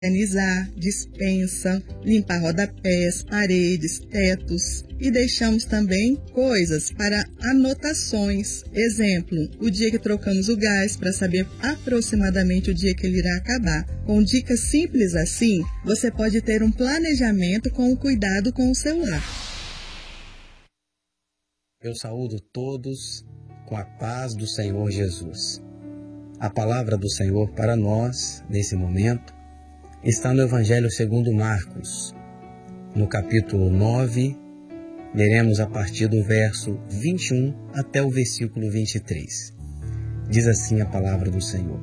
organizar despensa, limpar rodapés, paredes, tetos e deixamos também coisas para anotações. Exemplo, o dia que trocamos o gás para saber aproximadamente o dia que ele irá acabar. Com dicas simples assim, você pode ter um planejamento com o cuidado com o celular. Eu saúdo todos com a paz do Senhor Jesus. A palavra do Senhor para nós, nesse momento, está no Evangelho segundo Marcos. No capítulo 9, leremos a partir do verso 21 até o versículo 23. Diz assim a palavra do Senhor.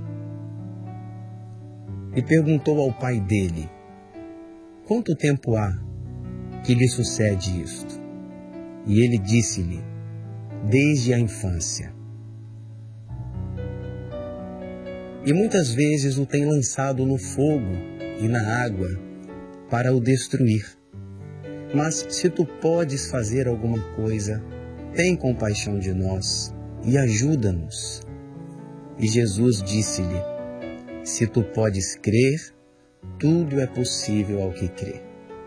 E perguntou ao pai dele: quanto tempo há que lhe sucede isto? E ele disse-lhe: desde a infância. E muitas vezes o tem lançado no fogo e na água para o destruir. Mas se tu podes fazer alguma coisa, tem compaixão de nós e ajuda-nos. E Jesus disse-lhe: se tu podes crer, tudo é possível ao que crê.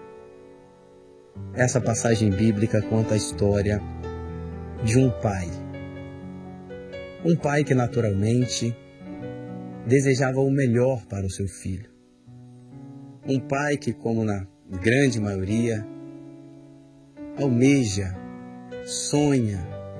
Essa passagem bíblica conta a história de um pai. Um pai que naturalmente desejava o melhor para o seu filho. Um pai que, como na grande maioria, almeja, sonha,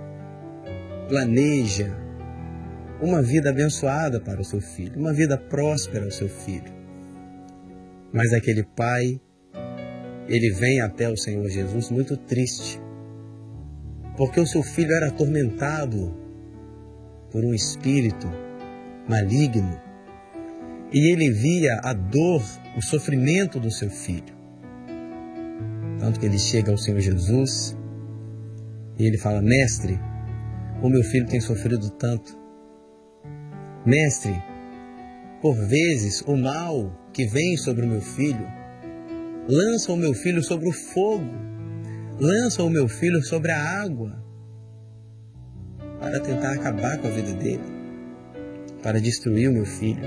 planeja uma vida abençoada para o seu filho, uma vida próspera ao seu filho. Mas aquele pai, ele vem até o Senhor Jesus muito triste, porque o seu filho era atormentado por um espírito maligno, e ele via a dor, o sofrimento do seu filho. Tanto que ele chega ao Senhor Jesus e ele fala: mestre, o meu filho tem sofrido tanto. Mestre, por vezes o mal que vem sobre o meu filho lança o meu filho sobre o fogo, lança o meu filho sobre a água, para tentar acabar com a vida dele, para destruir o meu filho.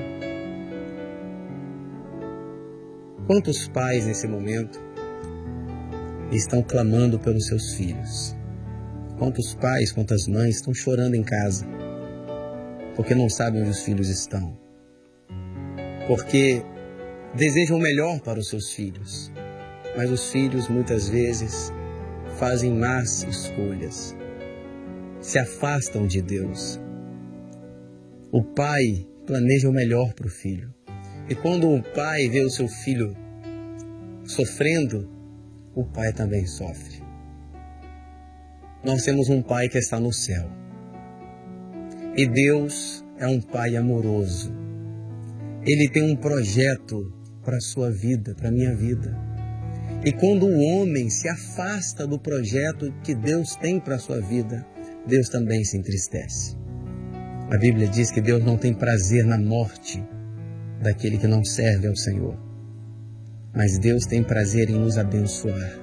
Quantos pais nesse momento estão clamando pelos seus filhos? Quantos pais, quantas mães estão chorando em casa porque não sabem onde os filhos estão? Porque desejam o melhor para os seus filhos, mas os filhos muitas vezes fazem más escolhas, se afastam de Deus. O pai planeja o melhor para o filho. E quando o pai vê o seu filho sofrendo, o pai também sofre. Nós temos um pai que está no céu. E Deus é um pai amoroso. Ele tem um projeto para a sua vida, para a minha vida. E quando o homem se afasta do projeto que Deus tem para a sua vida, Deus também se entristece. A Bíblia diz que Deus não tem prazer na morte daquele que não serve ao Senhor. Mas Deus tem prazer em nos abençoar.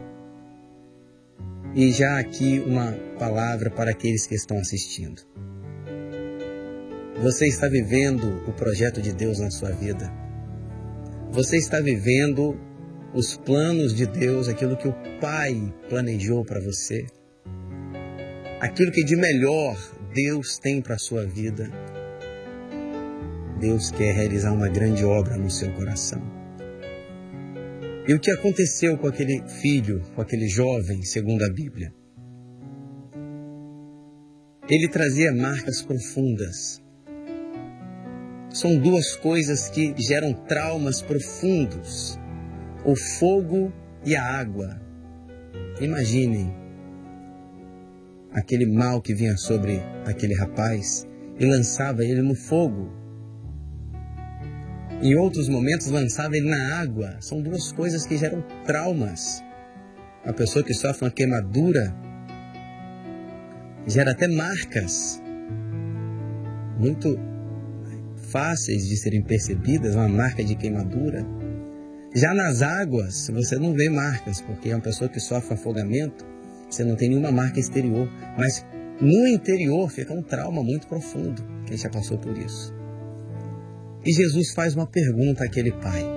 E já aqui uma palavra para aqueles que estão assistindo. Você está vivendo o projeto de Deus na sua vida. Você está vivendo os planos de Deus, aquilo que o Pai planejou para você. Aquilo que de melhor Deus tem para a sua vida. Deus quer realizar uma grande obra no seu coração. E o que aconteceu com aquele filho, com aquele jovem, segundo a Bíblia? Ele trazia marcas profundas. São duas coisas que geram traumas profundos: o fogo e a água. Imaginem aquele mal que vinha sobre aquele rapaz e lançava ele no fogo. Em outros momentos lançava ele na água. São duas coisas que geram traumas. A pessoa que sofre uma queimadura gera até marcas muito fáceis de serem percebidas, uma marca de queimadura. Já nas águas você não vê marcas, porque é uma pessoa que sofre afogamento, você não tem nenhuma marca exterior, mas no interior fica um trauma muito profundo. Quem já passou por isso? E Jesus faz uma pergunta àquele pai: